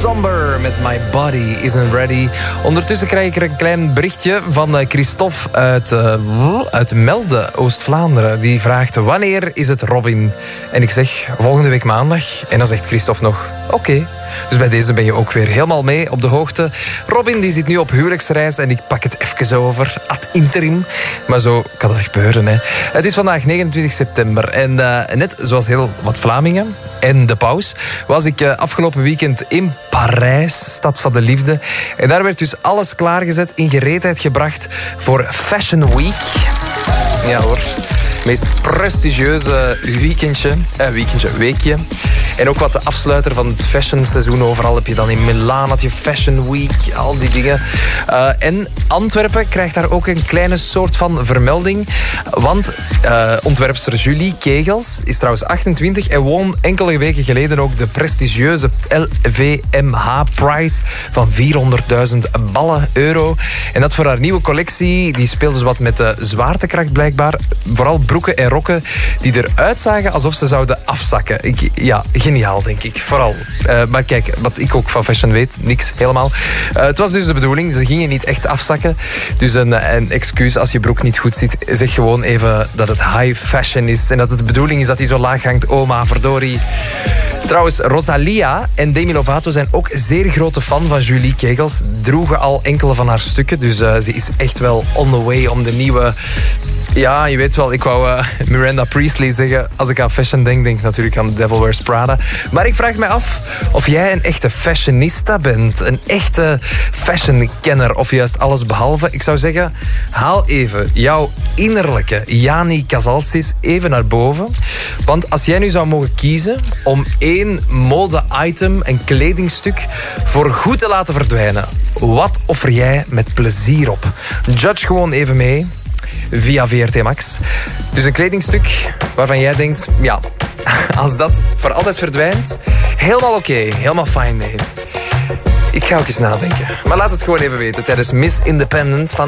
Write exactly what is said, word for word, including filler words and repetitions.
Somber met My Body Isn't Ready. Ondertussen krijg ik er een klein berichtje van Christophe uit, uh, uit Melde, Oost-Vlaanderen. Die vraagt, wanneer is het Robin? En ik zeg, volgende week maandag. En dan zegt Christophe nog, oké. Okay. Dus bij deze ben je ook weer helemaal mee op de hoogte. Robin die zit nu op huwelijksreis en ik pak het even over, ad interim. Maar zo kan dat gebeuren. Hè. Het is vandaag negenentwintig september. En uh, net zoals heel wat Vlamingen en de paus was ik uh, afgelopen weekend in Parijs, stad van de liefde. En daar werd dus alles klaargezet, in gereedheid gebracht voor Fashion Week. Ja hoor. Het meest prestigieuze weekendje, eh, weekendje, weekje. En ook wat de afsluiter van het fashion seizoen. Overal heb je dan in Milaan had je Fashion Week, al die dingen. Uh, en Antwerpen krijgt daar ook een kleine soort van vermelding. Want uh, ontwerpster Julie Kegels is trouwens achtentwintig en won enkele weken geleden ook de prestigieuze L V M H Prize van vierhonderdduizend ballen euro. En dat voor haar nieuwe collectie. Die speelde ze wat met de zwaartekracht blijkbaar. Vooral broeken en rokken die eruit zagen alsof ze zouden afzakken. Ik, ja, geniaal, denk ik. Vooral. Uh, maar kijk, wat ik ook van fashion weet, niks helemaal. Uh, het was dus de bedoeling, ze gingen niet echt afzakken. Dus een, een excuus als je broek niet goed zit. Zeg gewoon even dat het high fashion is. En dat het de bedoeling is dat hij zo laag hangt. Oma, verdorie. Trouwens, Rosalia en Demi Lovato zijn ook zeer grote fan van Julie Kegels. Droegen al enkele van haar stukken. Dus uh, ze is echt wel on the way om de nieuwe... Ja, je weet wel, ik wou uh, Miranda Priestley zeggen. Als ik aan fashion denk, denk ik natuurlijk aan Devil Wears Prada. Maar ik vraag me af of jij een echte fashionista bent. Een echte fashionkenner of juist alles behalve. Ik zou zeggen, haal even jouw innerlijke Jani Casalsis even naar boven. Want als jij nu zou mogen kiezen om één mode-item, een kledingstuk, voor goed te laten verdwijnen, wat offer jij met plezier op? Judge gewoon even mee. Via V R T Max. Dus een kledingstuk waarvan jij denkt, ja, als dat voor altijd verdwijnt, helemaal oké, okay, helemaal fijn, nee. Ik ga ook eens nadenken. Maar laat het gewoon even weten tijdens Miss Independent van